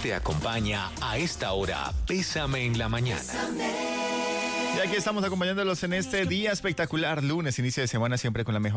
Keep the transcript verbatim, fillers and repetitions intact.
te acompaña a esta hora. Pésame en la mañana. Y aquí estamos acompañándolos en este día espectacular, lunes, inicio de semana, siempre con la mejor